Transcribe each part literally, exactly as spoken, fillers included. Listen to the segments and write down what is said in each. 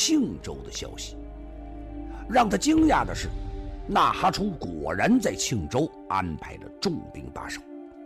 庆州的消息。让他惊讶的是，纳哈出果然在庆州安排了重兵把守。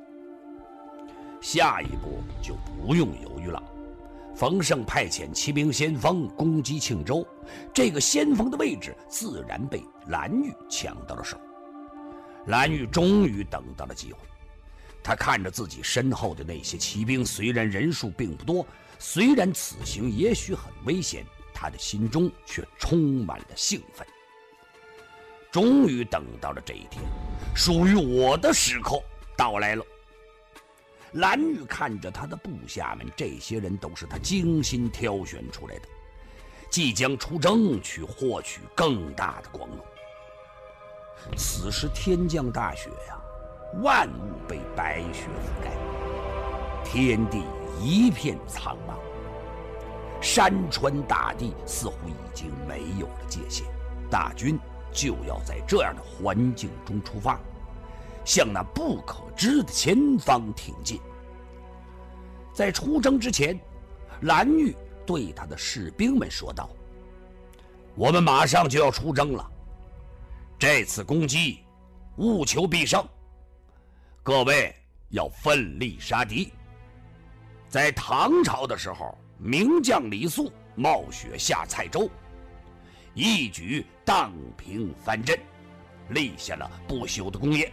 下一步就不用犹豫了，冯胜派遣骑兵先锋攻击庆州，这个先锋的位置自然被蓝玉抢到了手。蓝玉终于等到了机会，他看着自己身后的那些骑兵，虽然人数并不多，虽然此行也许很危险，他的心中却充满了兴奋。终于等到了这一天，属于我的时刻到来了。蓝玉看着他的部下们，这些人都是他精心挑选出来的，即将出征去获取更大的光荣。此时天降大雪呀，万物被白雪覆盖，天地一片苍茫，山川大地似乎已经没有了界限，大军就要在这样的环境中出发，向那不可知的前方挺进。在出征之前，蓝玉对他的士兵们说道：“我们马上就要出征了，这次攻击务求必胜，各位要奋力杀敌。在唐朝的时候，名将李肃冒雪下蔡州，一举荡平藩镇，立下了不朽的功业。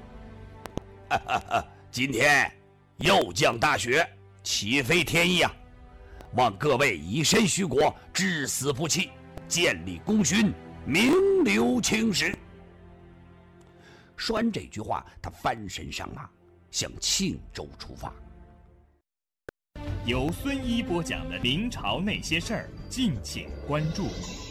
今天又降大雪，岂非天意啊！望各位以身许国，至死不弃，建立功勋，名留青史。”说完这句话，他翻身上马，向庆州出发。 由孙一播讲的《明朝那些事儿》，敬请关注。